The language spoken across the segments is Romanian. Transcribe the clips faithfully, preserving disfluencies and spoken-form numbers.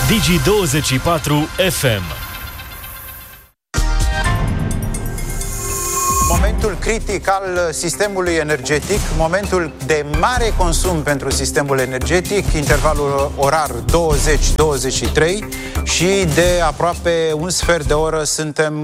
Digi douăzeci și patru F M. Momentul critic al sistemului energetic, momentul de mare consum pentru sistemul energetic, intervalul orar douăzeci douăzeci și trei, și de aproape un sfert de oră suntem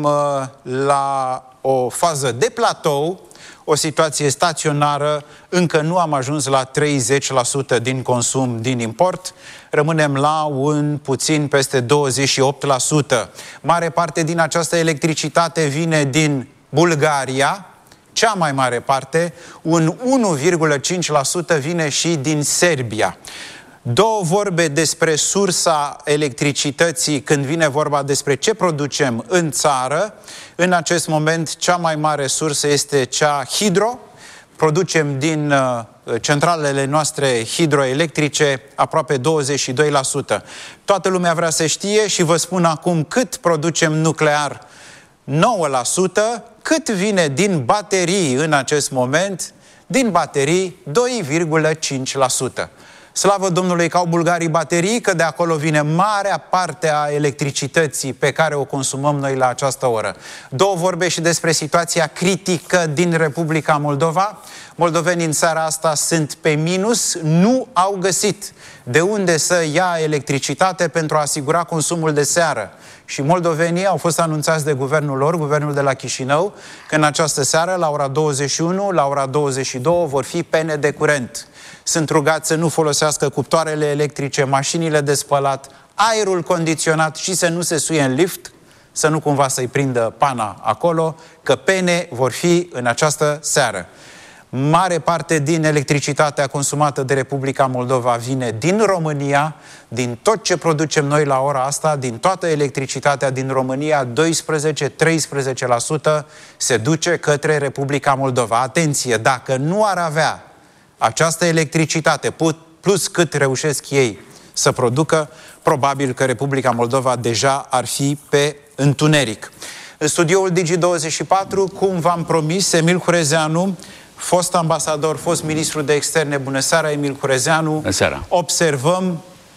la o fază de platou, o situație staționară, încă nu am ajuns la treizeci la sută din consum din import, rămânem la un puțin peste douăzeci și opt la sută. Mare parte din această electricitate vine din Bulgaria, cea mai mare parte, un unu virgulă cinci la sută vine și din Serbia. Două vorbe despre sursa electricității când vine vorba despre ce producem în țară. În acest moment, cea mai mare sursă este cea hidro. Producem din uh, centralele noastre hidroelectrice aproape douăzeci și doi la sută. Toată lumea vrea să știe și vă spun acum cât producem nuclear, nouă la sută, cât vine din baterii în acest moment, din baterii doi virgulă cinci la sută. Slavă Domnului că au bulgarii baterii, că de acolo vine marea parte a electricității pe care o consumăm noi la această oră. Două vorbe și despre situația critică din Republica Moldova. Moldovenii în seara asta sunt pe minus, nu au găsit de unde să ia electricitate pentru a asigura consumul de seară. Și moldovenii au fost anunțați de guvernul lor, guvernul de la Chișinău, că în această seară, la ora douăzeci și unu, la ora douăzeci și două, vor fi pene de curent. Sunt rugați să nu folosească cuptoarele electrice, mașinile de spălat, aerul condiționat și să nu se suie în lift, să nu cumva să-i prindă pana acolo, că pene vor fi în această seară. Mare parte din electricitatea consumată de Republica Moldova vine din România, din tot ce producem noi la ora asta, din toată electricitatea din România, doisprezece treisprezece la sută se duce către Republica Moldova. Atenție, dacă nu ar avea această electricitate, plus cât reușesc ei să producă, probabil că Republica Moldova deja ar fi pe întuneric. În studioul Digi douăzeci și patru, cum v-am promis, Emil Hurezeanu, fost ambasador, fost ministru de externe. Bună seara, Emil Hurezeanu. Bună seara. Observăm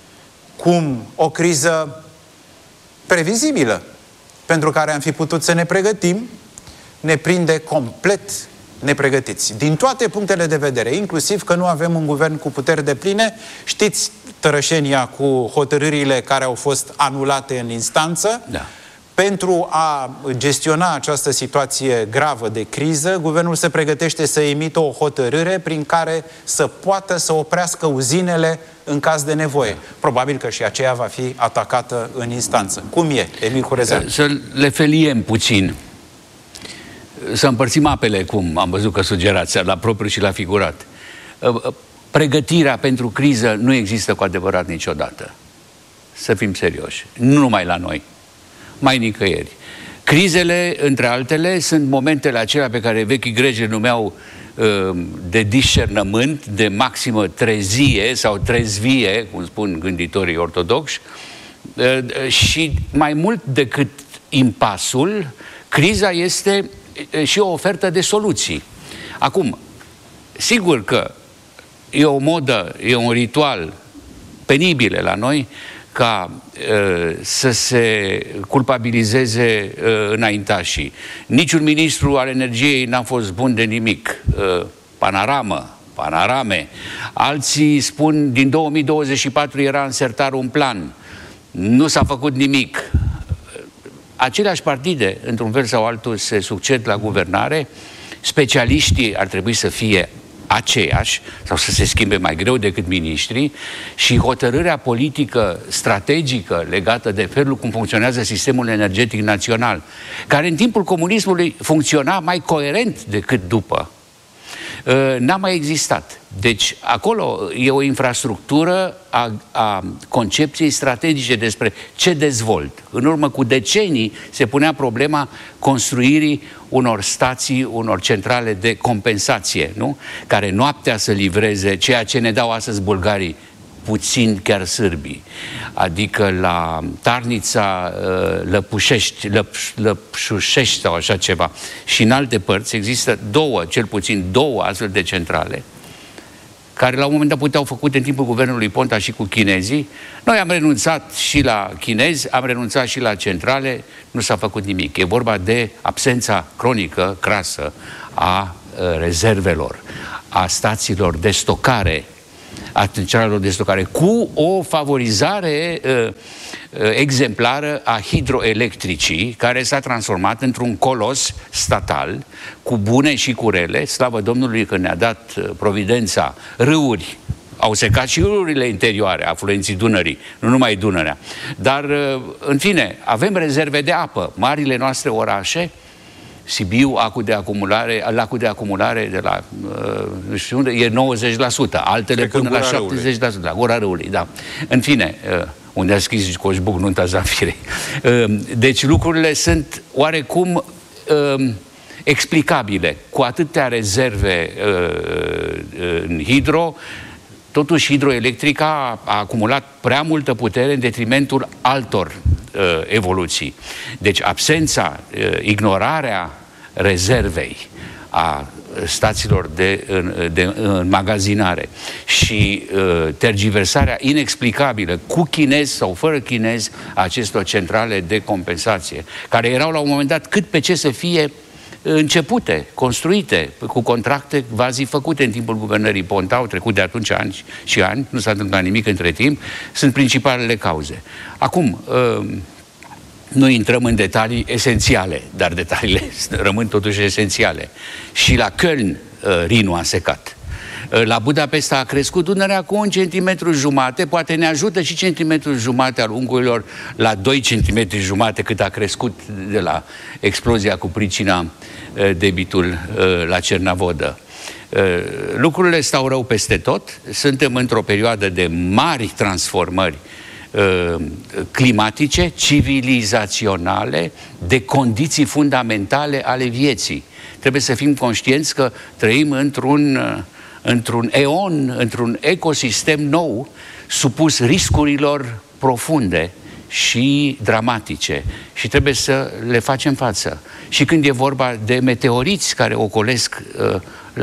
cum o criză previzibilă, pentru care am fi putut să ne pregătim, ne prinde complet nepregătiți. Din toate punctele de vedere, inclusiv că nu avem un guvern cu puteri depline. Știți tărășenia cu hotărârile care au fost anulate în instanță. Da. Pentru a gestiona această situație gravă de criză, guvernul se pregătește să emită o hotărâre prin care să poată să oprească uzinele în caz de nevoie. Probabil că și aceea va fi atacată în instanță. Cum e, Emil Hurezeanu? Să le feliem puțin. Să împărțim apele, cum am văzut că sugerați, la propriu și la figurat. Pregătirea pentru criză nu există cu adevărat niciodată. Să fim serioși. Nu numai la noi. Mai nicăieri. Crizele, între altele, sunt momentele acelea pe care vechii greci le numeau uh, de discernământ, de maximă trezie sau trezvie, cum spun gânditorii ortodoxi, uh, și mai mult decât impasul, criza este uh, și o ofertă de soluții. Acum, sigur că e o modă, e un ritual penibile la noi, ca uh, să se culpabilizeze uh, înaintașii. Niciun ministru al energiei n-a fost bun de nimic. Uh, panaramă, panarame. Alții spun, din două mii douăzeci și patru era în sertar un plan. Nu s-a făcut nimic. Aceleași partide, într-un fel sau altul, se succed la guvernare. Specialiștii ar trebui să fie aceiași, sau să se schimbe mai greu decât miniștrii, și hotărârea politică strategică legată de felul cum funcționează sistemul energetic național, care în timpul comunismului funcționa mai coerent decât după, n-a mai existat. Deci acolo e o infrastructură a, a concepției strategice despre ce dezvolt. În urmă cu decenii se punea problema construirii unor stații, unor centrale de compensație, nu? Care noaptea să livreze ceea ce ne dau astăzi bulgarii, puțin chiar sârbii. Adică la Tarnița, Lăpușești, Lăp, Lăpșușești sau așa ceva. Și în alte părți există două, cel puțin două astfel de centrale care la un moment dat puteau făcute în timpul guvernului Ponta și cu chinezii. Noi am renunțat și la chinezi, am renunțat și la centrale, nu s-a făcut nimic. E vorba de absența cronică, crasă, a rezervelor, a stațiilor de stocare, a centralelor de stocare, cu o favorizare uh, exemplară a hidroelectricii, care s-a transformat într-un colos statal, cu bune și cu rele. Slavă Domnului că ne-a dat providența râuri. Au secat și râurile interioare, afluenții Dunării, nu numai Dunărea. Dar, în fine, avem rezerve de apă. Marile noastre orașe, Sibiu, acul de acumulare, lacul de acumulare de la, nu știu unde, e nouăzeci la sută, altele până la șaptezeci la sută, la Gura Râului, da. În fine, unde a scris Coșbuc, nunta Zanfirei. Deci lucrurile sunt oarecum explicabile. Cu atâtea rezerve în hidro, totuși hidroelectrica a acumulat prea multă putere în detrimentul altor uh, evoluții. Deci absența, uh, ignorarea rezervei a stațiilor de, de înmagazinare și uh, tergiversarea inexplicabilă cu chinezi sau fără chinezi a acestor centrale de compensație, care erau la un moment dat cât pe ce să fie începute, construite, cu contracte quasi făcute în timpul guvernării Ponta, au trecut de atunci ani și ani, nu s-a întâmplat nimic între timp, sunt principalele cauze. Acum, nu intrăm în detalii esențiale, dar detaliile rămân totuși esențiale. Și la Köln, Rinul a secat. La Budapesta a crescut Dunărea cu un centimetru jumate, poate ne ajută și centimetrul jumate al ungurilor la doi centimetri jumate cât a crescut de la explozia cu pricina debitul la Cernavodă. Lucrurile stau rău peste tot, suntem într-o perioadă de mari transformări climatice, civilizaționale, de condiții fundamentale ale vieții. Trebuie să fim conștienți că trăim într-un într-un eon, într-un ecosistem nou, supus riscurilor profunde și dramatice. Și trebuie să le facem față. Și când e vorba de meteoriți care ocolesc uh,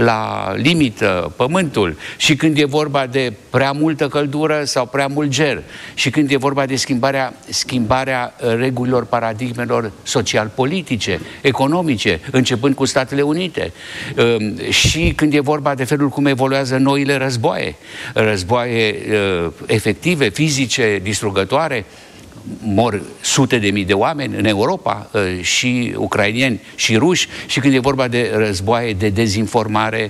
la limită Pământul, și când e vorba de prea multă căldură sau prea mult ger, și când e vorba de schimbarea, schimbarea regulilor, paradigmelor social-politice, economice, începând cu Statele Unite, uh, și când e vorba de felul cum evoluează noile războaie, războaie uh, efective, fizice, distrugătoare. Mor sute de mii de oameni în Europa, și ucrainieni și ruși, și când e vorba de războaie, de dezinformare,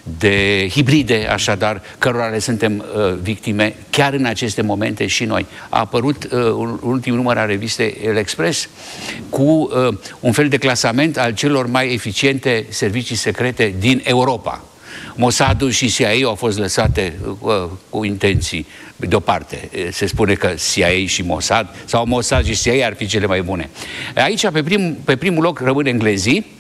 de hibride, așadar, cărora le suntem uh, victime chiar în aceste momente și noi. A apărut uh, un ultim număr al revistei El Express cu uh, un fel de clasament al celor mai eficiente servicii secrete din Europa. Mossadul și C I A au fost lăsate uh, cu intenții deoparte. Se spune că C I A și Mossad, sau Mossad și C I A ar fi cele mai bune. Aici, pe, prim, pe primul loc, rămân englezii.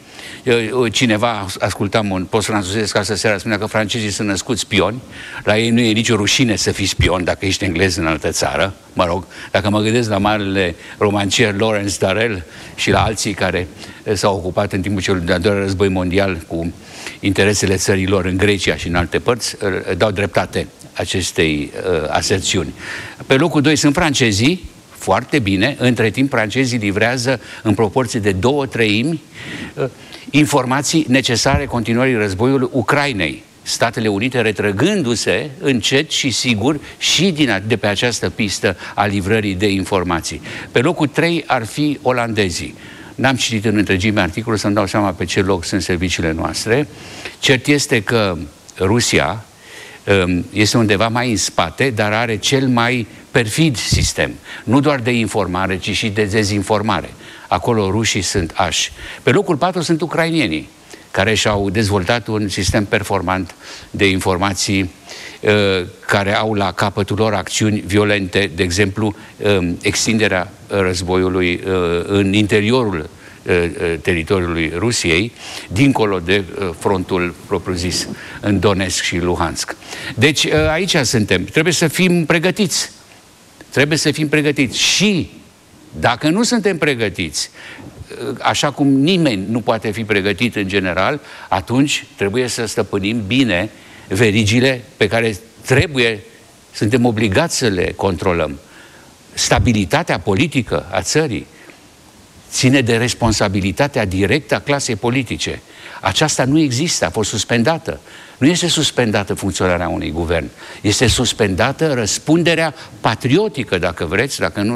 Cineva, ascultam un post francezesc ca să seara, spunea că francezii sunt născuți spioni. La ei nu e nicio rușine să fii spion dacă ești englez în altă țară. Mă rog, dacă mă gândesc la marele romancier Lawrence Darrell și la alții care s-au ocupat în timpul celui de-al doilea război mondial cu interesele țărilor în Grecia și în alte părți, dau dreptate acestei uh, aserțiuni. Pe locul doi sunt francezii, foarte bine, între timp francezii livrează în proporție de două treimi uh, informații necesare continuării războiului Ucrainei. Statele Unite retrăgându-se încet și sigur și din, de pe această pistă a livrării de informații. Pe locul trei ar fi olandezii. N-am citit în întregime articolul să-mi dau seama pe ce loc sunt serviciile noastre. Cert este că Rusia este undeva mai în spate, dar are cel mai perfid sistem. Nu doar de informare, ci și de dezinformare. Acolo rușii sunt ași. Pe locul patru sunt ucrainienii, care și-au dezvoltat un sistem performant de informații care au la capătul lor acțiuni violente, de exemplu, extinderea războiului în interiorul teritoriului Rusiei, dincolo de frontul propriu-zis, în Donetsk și Luhansk. Deci aici suntem. Trebuie să fim pregătiți. Trebuie să fim pregătiți. Și dacă nu suntem pregătiți, așa cum nimeni nu poate fi pregătit în general, atunci trebuie să stăpânim bine verigile pe care trebuie, suntem obligați să le controlăm. Stabilitatea politică a țării ține de responsabilitatea directă a clasei politice. Aceasta nu există, a fost suspendată. Nu este suspendată funcționarea unui guvern. Este suspendată răspunderea patriotică, dacă vreți, dacă nu